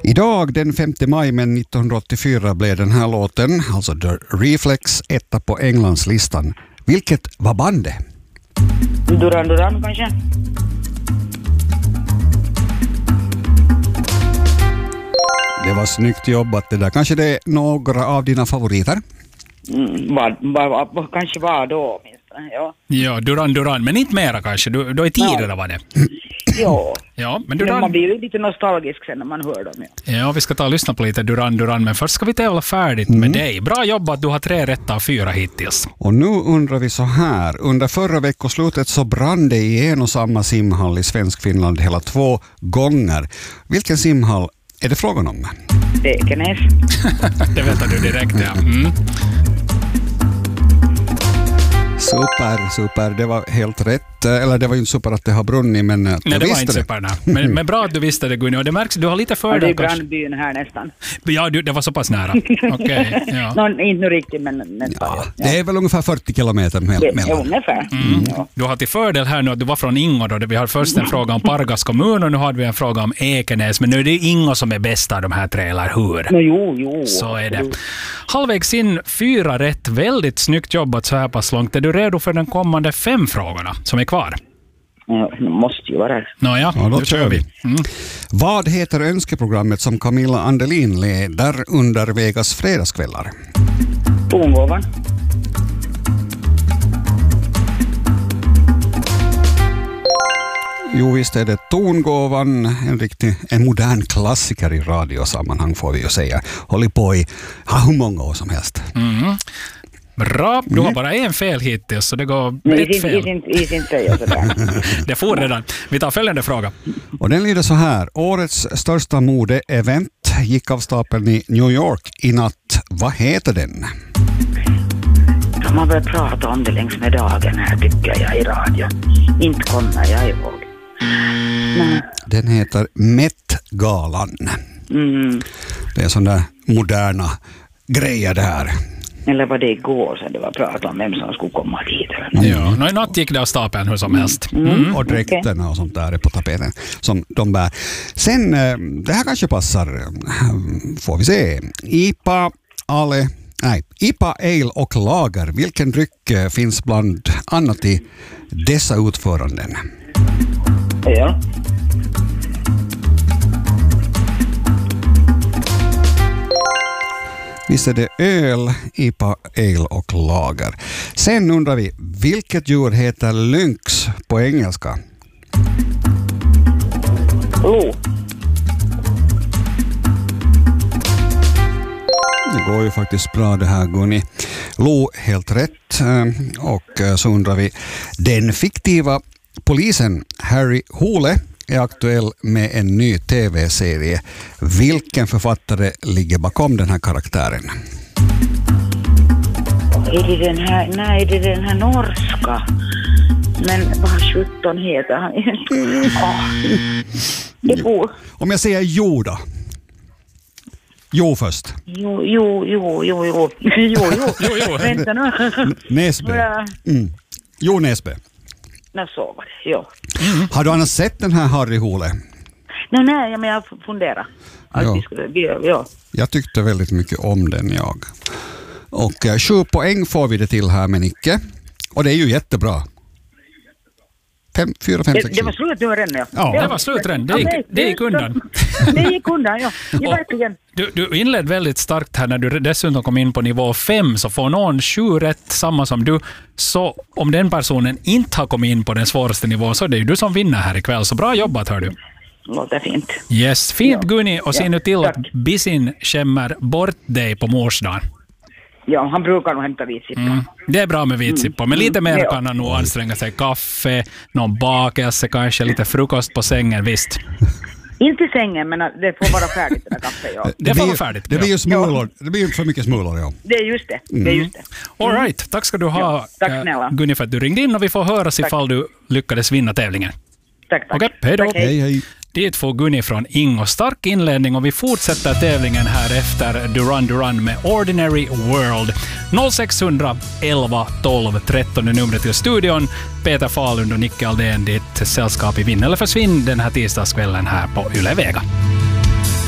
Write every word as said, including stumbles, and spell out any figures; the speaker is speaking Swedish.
Idag den femte maj men nittonhundraåttiofyra blev den här låten, alltså The Reflex, etta på Englandslistan. Vilket var bandet? Duran Duran kanske? Det var snyggt jobbat det där. Kanske det är några av dina favoriter? Mm, var, var, var, kanske var då åtminstone, ja. Ja, Duran Duran, men inte mera kanske. Du, då är tidigare var det. Ja. Ja, men Duran... Duran... man blir ju lite nostalgisk sen när man hör dem. Ja, ja vi ska ta och lyssna på lite Duran Duran, men först ska vi tävla färdigt mm. med dig. Bra jobbat, du har tre rätta av fyra hittills. Och nu undrar vi så här. Under förra veckoslutet så brann det i en och samma simhall i Svenskfinland hela två gånger. Vilken simhall är det frågan om? Ekenäs. Det vet du direkt, ja. Mm. Super, super. Det var helt rätt. Eller det var ju inte super att det har brunnit, men nej, det var inte det. super. Nej. Men, men bra att du visste det, Gunni. Och det märks, du har lite fördel. Ja, det är grannbyn här nästan. Ja, du, det var så pass nära. Okej, okay, ja. Nå, inte nu riktigt, men nästan. Ja, ja. Det är väl ungefär fyrtio kilometer mellan. Det är ungefär. Mm. Ja. Du har till fördel här nu att du var från Ingo då. Vi har först en fråga om Pargas kommun och nu har vi en fråga om Ekenäs. Men nu är det Ingo som är bäst av de här tre, eller hur? No, jo, jo. Så är det. Halvvägs in, fyra rätt. Väldigt snyggt jobbat så här pass långt. Är du redo för den kommande fem frågorna som är kvar? Ja, det måste ju vara det. Nåja, ja, då då kör vi. Mm. Vad heter önskeprogrammet som Camilla Andelin leder under Vegas fredagskvällar? Tongåvan. Jo, visst är det Tongåvan, en riktig, en modern klassiker i radiosammanhang får vi ju säga. Håller på i ja, hur många år som helst. Mm. Bra, du har bara en fel hittills så det går Nej, ett fel. Is inte säga sådär. Det får redan. Vi tar följande fråga. Och den lyder så här. Årets största modeevent gick av stapeln i New York i natt. Vad heter den? De har börjat prata om det längs med dagen här tycker jag i radio. Inte kommer jag ihåg. Nej. Den heter Met-galan. Mm. Det är sådana där moderna grejer där. Eller var det igår så det var prat om vem som skulle komma dit. Mm. Ja, nu i natt gick det av stapeln hur som helst. Mm. Mm. Och dräkterna och sånt där är på tapeten som de bär. Sen, det här kanske passar, får vi se. I P A, Ale, nej, I P A, Ale och lager. Vilken dryck finns bland annat i dessa utföranden? Ja. Visst är det öl, I P A, ale och lager. Sen undrar vi, vilket djur heter lynx på engelska? Lo. Det går ju faktiskt bra det här, Gunni. Lo, helt rätt. Och så undrar vi, den fiktiva polisen Harry Hole är aktuell med en ny tv-serie. Vilken författare ligger bakom den här karaktären? Är det den här, nej, det är den här norska. Men vad sjutton heter han? Oh. Det går. Om jag säger jo då? Jo först. Jo, jo, jo, jo, jo. Jo, jo. Jo, jo. Vänta nu. Näsby. Mm. Jo, Näsby. Nej, så var det, ja. Mm. Har du annars sett den här Harry Hole? Nej, nej, men jag funderar. Ja. Ja. Jag tyckte väldigt mycket om den, jag. Och eh, sju poäng får vi det till här med Nicke. Och det är ju jättebra. Fem, fyra, fem, det, sex, det var slut nu redan, ja. Ja, det var slut redan. Det gick, det gick undan. Det gick undan, ja. Det verkligen. Du, du inledde väldigt starkt här när du dessutom kom in på nivå fem, så får någon sju rätt samma som du. Så om den personen inte har kommit in på den svåraste nivån så är det ju du som vinner här ikväll. Så bra jobbat, hör du. Låter fint. Yes, fint, ja. Gunni. Och se ja. nu till Tack. att Bisin skämmer bort dig på morsdagen. Ja, han brukar nog hämta vitsippa. Mm. Det är bra med vitsippa, men lite mer ja. kan han nog anstränga sig. Kaffe, någon bakelse, kanske lite frukost på sängen, visst. Inte i sängen, men det får vara färdigt det där kaffet, ja. Det, det får blir, vara färdigt. Det ja. blir ju smulor. Det blir ju för mycket smulor, ja. Det är just det. Mm. Det är just det. All right. Tack ska du ha, ja. Tack snälla. Gunni, för att du ringde in och vi får höras ifall du lyckades vinna tävlingen. Tack, tack. Okej, hej då. Tack, hej. Hej, hej. Dit får Gunni från Ingo. Stark inledning och vi fortsätter tävlingen här efter Duran Duran med Ordinary World. noll sex elva tolv tretton är numret till studion. Peter Falund och Nicke Aldén, ditt sällskap i Vinn eller försvinn den här tisdagskvällen här på Yle Vega.